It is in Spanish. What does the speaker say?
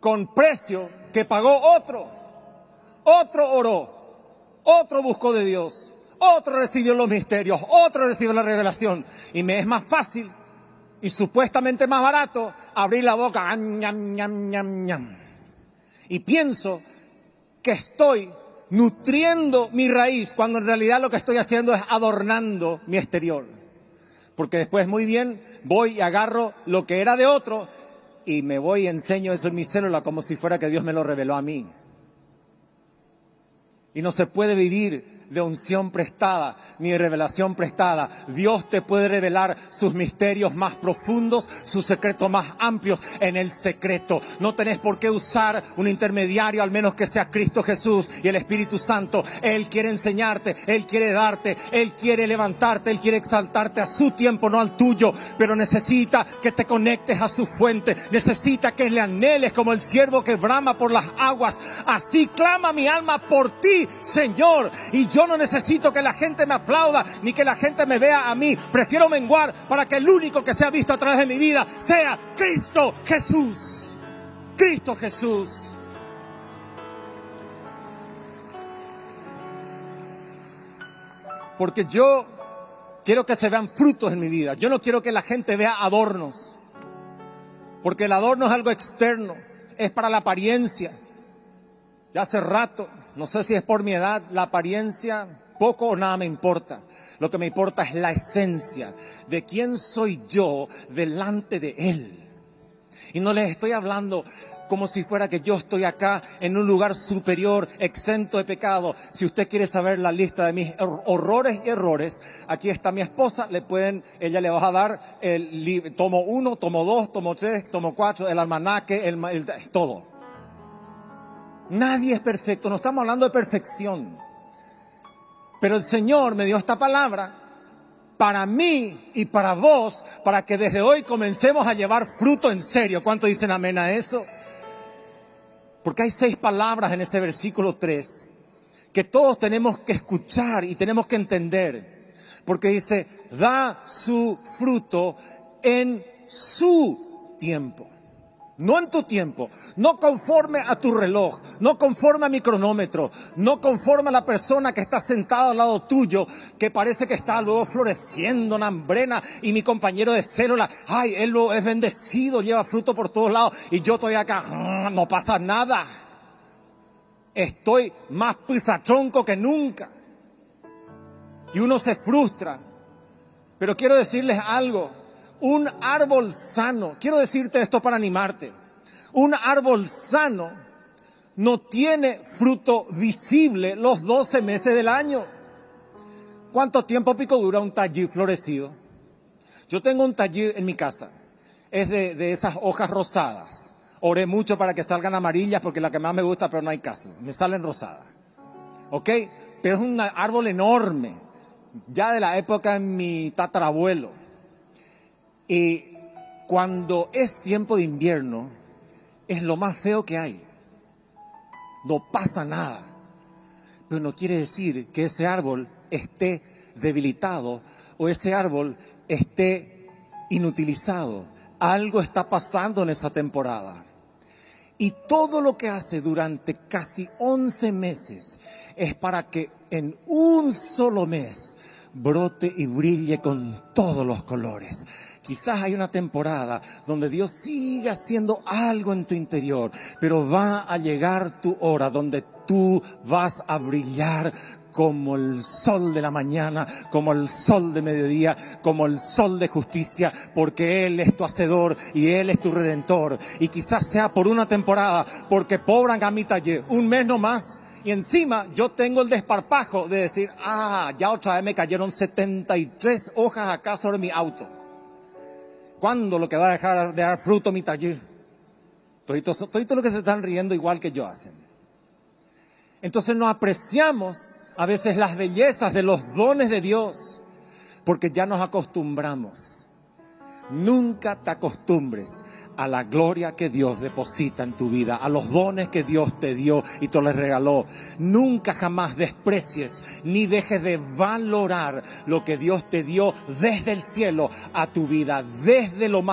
con precio que pagó otro. Otro oró, otro buscó de Dios, otro recibió los misterios, otro recibió la revelación. Y me es más fácil y supuestamente más barato abrir la boca, ñam, ñam, ñam, ñam. Y pienso que estoy nutriendo mi raíz, cuando en realidad lo que estoy haciendo es adornando mi exterior. Porque después muy bien voy y agarro lo que era de otro y me voy y enseño eso en mi célula como si fuera que Dios me lo reveló a mí. Y no se puede vivir de unción prestada, ni de revelación prestada. Dios te puede revelar sus misterios más profundos, sus secretos más amplios en el secreto. No tenés por qué usar un intermediario, al menos que sea Cristo Jesús y el Espíritu Santo. Él quiere enseñarte, Él quiere darte, Él quiere levantarte, Él quiere exaltarte a su tiempo, no al tuyo. Pero necesita que te conectes a su fuente. Necesita que le anheles como el siervo que brama por las aguas. Así clama mi alma por ti, Señor. Y yo no necesito que la gente me aplauda ni que la gente me vea a mí. Prefiero menguar para que el único que sea visto a través de mi vida sea Cristo Jesús. Cristo Jesús. Porque yo quiero que se vean frutos en mi vida. Yo no quiero que la gente vea adornos. Porque el adorno es algo externo. Es para la apariencia. Ya hace rato, no sé si es por mi edad, la apariencia poco o nada me importa. Lo que me importa es la esencia de quién soy yo delante de Él. Y no les estoy hablando como si fuera que yo estoy acá en un lugar superior, exento de pecado. Si usted quiere saber la lista de mis horrores y errores, aquí está mi esposa, ella le va a dar el tomo 1, tomo 2, tomo 3, tomo 4, el almanaque, todo. Nadie es perfecto, no estamos hablando de perfección. Pero el Señor me dio esta palabra para mí y para vos, para que desde hoy comencemos a llevar fruto en serio. ¿Cuántos dicen amén a eso? Porque hay 6 palabras en ese versículo 3 que todos tenemos que escuchar y tenemos que entender. Porque dice, da su fruto en su tiempo. No en tu tiempo, no conforme a tu reloj, no conforme a mi cronómetro, no conforme a la persona que está sentada al lado tuyo, que parece que está luego floreciendo, nambrena, y mi compañero de célula, ay, él lo es bendecido, lleva fruto por todos lados, y yo estoy acá, no pasa nada. Estoy más pisachonco que nunca. Y uno se frustra. Pero quiero decirles algo. Un árbol sano, quiero decirte esto para animarte, un árbol sano no tiene fruto visible los 12 meses del año. ¿Cuánto tiempo pico dura un tallí florecido? Yo tengo un tallí en mi casa, es de esas hojas rosadas. Oré mucho para que salgan amarillas porque la que más me gusta, pero no hay caso, me salen rosadas. ¿Ok? Pero es un árbol enorme, ya de la época de mi tatarabuelo. Y cuando es tiempo de invierno, es lo más feo que hay. No pasa nada. Pero no quiere decir que ese árbol esté debilitado o ese árbol esté inutilizado. Algo está pasando en esa temporada. Y todo lo que hace durante casi 11 meses es para que en un solo mes brote y brille con todos los colores. Quizás hay una temporada donde Dios sigue haciendo algo en tu interior, pero va a llegar tu hora donde tú vas a brillar como el sol de la mañana, como el sol de mediodía, como el sol de justicia, porque Él es tu hacedor y Él es tu redentor. Y quizás sea por una temporada, porque pobran a mi taller, un mes no más. Y encima yo tengo el desparpajo de decir, ya otra vez me cayeron 73 hojas acá sobre mi auto. ¿Cuándo lo que va a dejar de dar fruto mi taller? Toditos los que se están riendo igual que yo hacen. Entonces no apreciamos a veces las bellezas de los dones de Dios, porque ya nos acostumbramos. Nunca te acostumbres a la gloria que Dios deposita en tu vida, a los dones que Dios te dio y te les regaló. Nunca jamás desprecies ni dejes de valorar lo que Dios te dio desde el cielo a tu vida, desde lo más